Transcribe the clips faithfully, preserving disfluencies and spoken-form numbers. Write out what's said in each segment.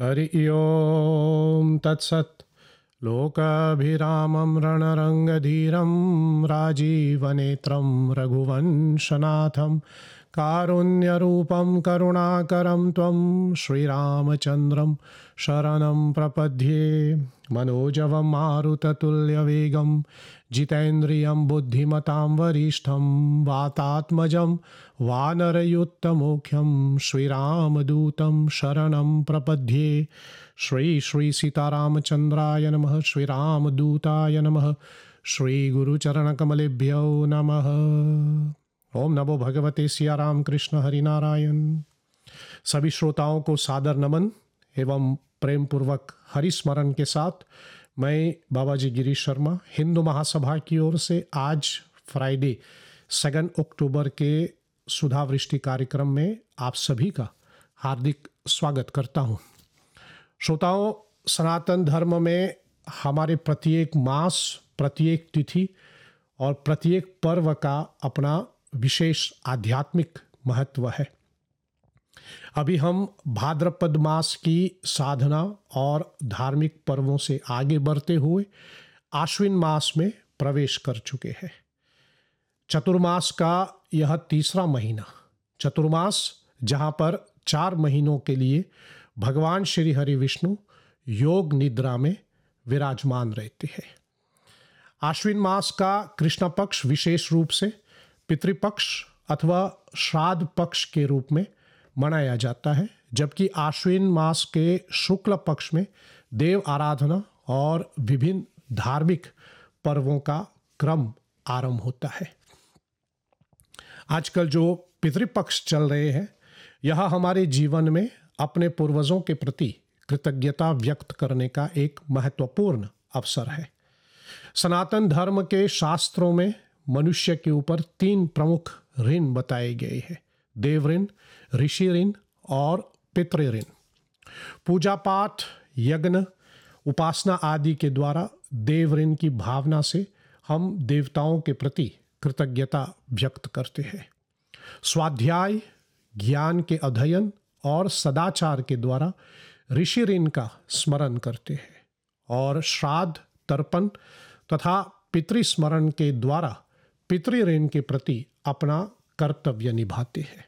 हरि ओम तत्सत्। लोकाभिरामं रणरङ्गधीरं राजीवनेत्रं रघुवंशनाथं कारुण्यरूपं करुणाकरं त्वं श्रीरामचन्द्रं शरणं प्रपद्ये। मनोजवं मारुततुल्यवेगं जितेन्द्रियं बुद्धिमतां वरिष्ठं वातात्मजं वानरयुक्तमोख्यं श्रीरामदूतं शरणं प्रपद्ये। श्री श्री सीतारामचंद्राय नमः। श्री रामदूताय नमः। श्री गुरुचरणकमलेभ्यो नमः। ओम नमो भगवते सिया राम कृष्ण हरि नारायण। सभी श्रोताओं को सादर नमन एवं प्रेम पूर्वक हरि स्मरण के साथ मैं बाबा जी गिरीश शर्मा हिंदू महासभा की ओर से आज फ्राइडे सेकंड अक्टूबर के सुधावृष्टि कार्यक्रम में आप सभी का हार्दिक स्वागत करता हूँ। श्रोताओं, सनातन धर्म में हमारे प्रत्येक मास, प्रत्येक तिथि और प्रत्येक पर्व का अपना विशेष आध्यात्मिक महत्व है। अभी हम भाद्रपद मास की साधना और धार्मिक पर्वों से आगे बढ़ते हुए आश्विन मास में प्रवेश कर चुके हैं। चतुर्मास का यह तीसरा महीना, चतुर्मास जहाँ पर चार महीनों के लिए भगवान श्री हरि विष्णु योग निद्रा में विराजमान रहते हैं। आश्विन मास का कृष्ण पक्ष विशेष रूप से पितृपक्ष अथवा श्राद्ध पक्ष के रूप में मनाया जाता है, जबकि आश्विन मास के शुक्ल पक्ष में देव आराधना और विभिन्न धार्मिक पर्वों का क्रम आरंभ होता है। आजकल जो पितृपक्ष चल रहे हैं, यह हमारे जीवन में अपने पूर्वजों के प्रति कृतज्ञता व्यक्त करने का एक महत्वपूर्ण अवसर है। सनातन धर्म के शास्त्रों में मनुष्य के ऊपर तीन प्रमुख ऋण बताए गए हैं: देव ऋण, ऋषि ऋण और पितृ ऋण। पूजा पाठ, यज्ञ, उपासना आदि के द्वारा देव ऋण की भावना से हम देवताओं के प्रति कृतज्ञता व्यक्त करते हैं। स्वाध्याय, ज्ञान के अध्ययन और सदाचार के द्वारा ऋषि ऋण का स्मरण करते हैं और श्राद्ध, तर्पण तथा पितृस्मरण के द्वारा पितृ ऋण के प्रति अपना कर्तव्य निभाते हैं।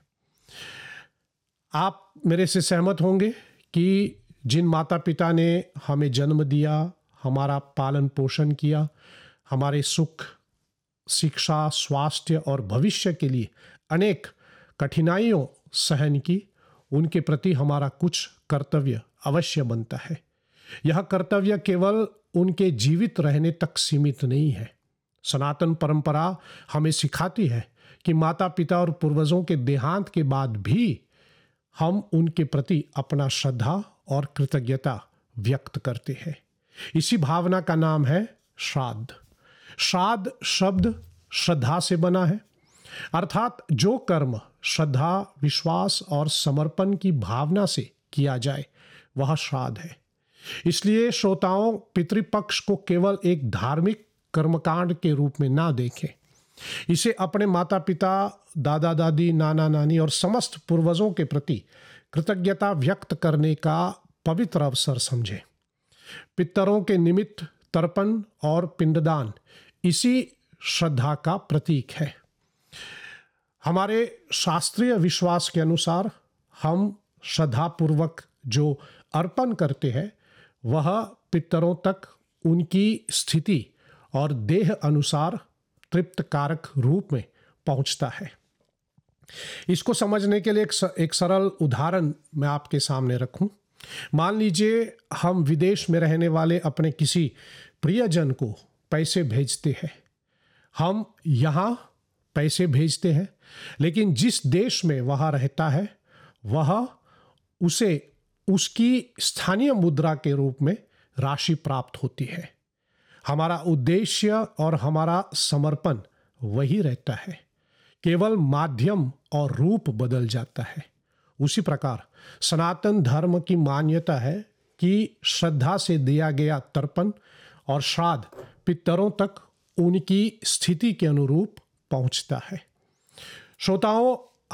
आप मेरे से सहमत होंगे कि जिन माता पिता ने हमें जन्म दिया, हमारा पालन पोषण किया, हमारे सुख, शिक्षा, स्वास्थ्य और भविष्य के लिए अनेक कठिनाइयों सहन की, उनके प्रति हमारा कुछ कर्तव्य अवश्य बनता है। यह कर्तव्य केवल उनके जीवित रहने तक सीमित नहीं है। सनातन परंपरा हमें सिखाती है कि माता पिता और पूर्वजों के देहांत के बाद भी हम उनके प्रति अपना श्रद्धा और कृतज्ञता व्यक्त करते हैं। इसी भावना का नाम है श्राद्ध। श्राद्ध शब्द श्रद्धा से बना है, अर्थात जो कर्म श्रद्धा, विश्वास और समर्पण की भावना से किया जाए वह श्राद्ध है। इसलिए श्रोताओं, पितृपक्ष को केवल एक धार्मिक कर्मकांड के रूप में ना देखें। इसे अपने माता पिता, दादा दादी, नाना नानी और समस्त पूर्वजों के प्रति कृतज्ञता व्यक्त करने का पवित्र अवसर समझें। पितरों के निमित्त तर्पण और पिंडदान इसी श्रद्धा का प्रतीक है। हमारे शास्त्रीय विश्वास के अनुसार हम श्रद्धापूर्वक जो अर्पण करते हैं वह पितरों तक उनकी स्थिति और देह अनुसार तृप्तकारक रूप में पहुंचता है। इसको समझने के लिए एक, स, एक सरल उदाहरण मैं आपके सामने रखूं। मान लीजिए हम विदेश में रहने वाले अपने किसी प्रियजन को पैसे भेजते हैं। हम यहाँ पैसे भेजते हैं, लेकिन जिस देश में वह रहता है वह उसे उसकी स्थानीय मुद्रा के रूप में राशि प्राप्त होती है। हमारा उद्देश्य और हमारा समर्पण वही रहता है, केवल माध्यम और रूप बदल जाता है। उसी प्रकार सनातन धर्म की मान्यता है कि श्रद्धा से दिया गया तर्पण और श्राद्ध पितरों तक उनकी स्थिति के अनुरूप पहुंचता है। श्रोताओं,